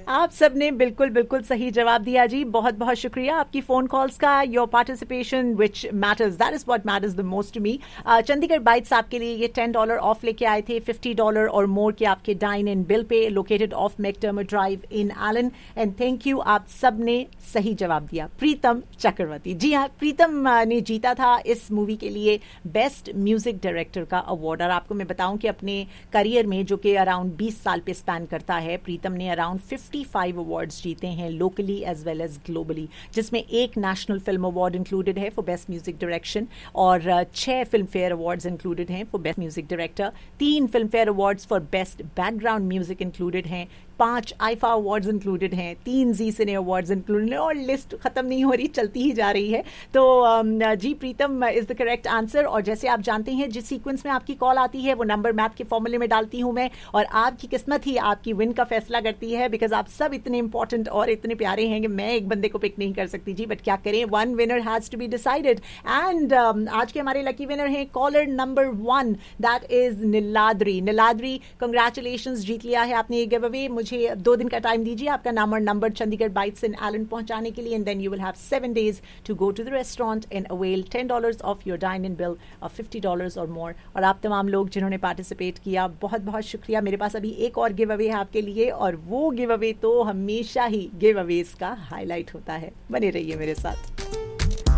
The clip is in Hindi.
आप सबने बिल्कुल बिल्कुल सही जवाब दिया जी. बहुत बहुत शुक्रिया आपकी फोन कॉल्स का. Your participation which matters, that is what matters the most to me. Chandigarh bytes आपके लिए ये $10 ऑफ लेके आए थे, $50 और मोर के आपके dine in bill pay, located of McDermott drive in Elon. And thank you, आप सबने सही जवाब दिया. प्रीतम चक्रवर्ती, जी हाँ, प्रीतम ने जीता था इस मूवी के लिए बेस्ट म्यूजिक डायरेक्टर का अवार्ड. और आपको मैं बताऊं कि अपने करियर में, जो कि अराउंड 20 साल पे स्पैन करता है, प्रीतम ने अराउंड 55 अवार्ड्स जीते हैं locally as well as globally, जिसमें एक नेशनल फिल्म अवार्ड इंक्लूडेड है फॉर बेस्ट म्यूजिक डायरेक्शन और 6 फिल्म फेयर अवार्ड्स इंक्लूडेड हैं for best music director, 3 film fair awards for best background music included हैं, 5 आईफा अवार्ड्स इंक्लूडेड हैं, 3 जी सिने अवार्ड्स इंक्लूडेड हैं, और लिस्ट खत्म नहीं हो रही, चलती ही जा रही है. तो जी, प्रीतम इज द करेक्ट आंसर. और जैसे आप जानते हैं, जिस सीक्वेंस में आपकी कॉल आती है वो नंबर मैथ के फॉर्मूले में डालती हूं मैं, और आपकी किस्मत ही आपकी विन का फैसला करती है, बिकॉज आप सब इतने इंपॉर्टेंट और इतने प्यारे हैं कि मैं एक बंदे को पिक नहीं कर सकती जी. बट क्या करें, one winner has to be decided. And आज के हमारे लकी विनर हैं collar number 1, that is Niladri. Niladri, congratulation, जीत लिया है आपने ये गिव अवे. मुझे 2 दिन का टाइम दीजिए आपका नाम और नंबर चंडीगढ़ बाइट्स इन एलन पहुंचाने के लिए, and then you will have 7 days to go to the restaurant and avail $10 of your dine in bill of $50 और मोर. और आप तमाम लोग जिन्होंने पार्टिसिपेट किया, बहुत बहुत शुक्रिया. मेरे पास अभी एक और गिव अवे है आपके लिए, और वो गिव अवे तो हमेशा ही गिव अवेज का हाईलाइट होता है. बने रहिए मेरे साथ.